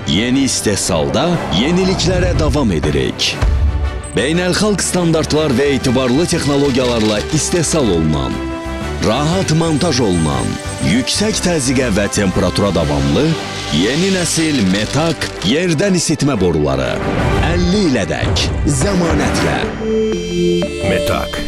Yeni istehsalda yeniliklərə davam edirik. Beynəlxalq standartlar və etibarlı texnologiyalarla istehsal olunan, rahat montaj olunan, yüksək təzyiqə və temperatura davamlı yeni nəsil Metak yerdən isitmə boruları. 50 ilədək zəmanətlə. Metak.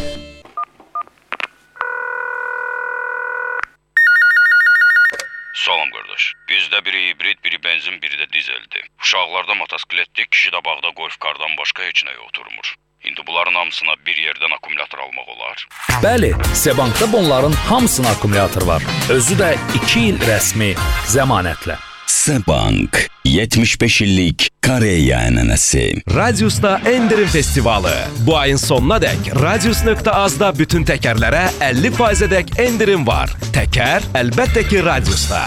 Salam qardaş. Bizdə biri hibrid, biri benzin, biri də dizeldir. Uşaqlarda motosikletdir, kişi də bağda golf kardan başqa heç nəyə oturmur. İndi bunların hamısına bir yerdən akkumulyator almaq olar. Bəli, Sebankda bunların hamısına akkumulyator var. Özü də 2 il rəsmi zəmanətlə. Sebank 75 illik Koreya ənənəsi. Radius'da Endirim Festivalı. Bu ayın sonuna dək Radius.az-da bütün təkərlərə 50%-dək endirim var. Təkər əlbəttə ki Radius'da.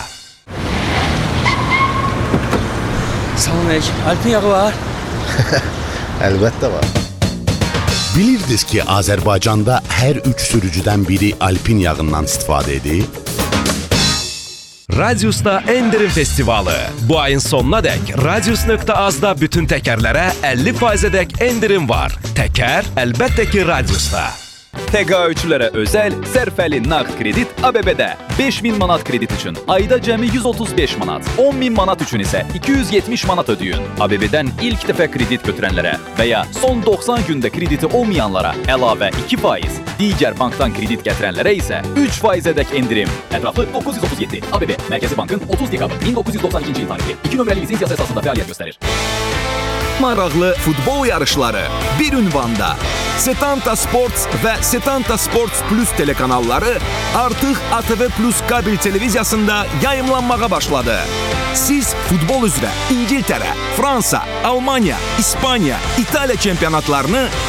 Salam əleykum. Alpin yağı var? Əlbəttə var. Bilirdiniz ki, Azərbaycanda hər 3 sürücüdən biri Alpin yağından istifadə edir? Radius'da Endirim Festivalı. Bu ayın sonuna dək Radius.az-da bütün təkərlərə 50%-dək endirim var. Təkər əlbəttə ki Radius'da. Təqaüdçülərə özəl sərfəli nağd kredit ABB-də 5000 manat kredit üçün ayda cəmi 135 manat, 10.000 manat üçün isə 270 manat ödəyin. ABB-dən ilk dəfə kredit götürənlərə və ya son 90 gündə krediti olmayanlara əlavə 2%, digər bankdan kredit gətirənlərə isə 3%-dək endirim. Ətraflı 937 ABB Mərkəzi Bankın 30 dekabr 1992-ci il tarixli 2 nömrəli lisensiyası əsasında fəaliyyət göstərir. Maraqlı futbol yarışları bir ünvanda. Setanta Sports və Setanta Sports Plus telekanalları artıq ATV Plus kabel televiziyasında yayımlanmağa başladı. Siz futbol üzrə İngiltərə, Fransa, Almaniya, İspaniya, İtaliya çempionatlarını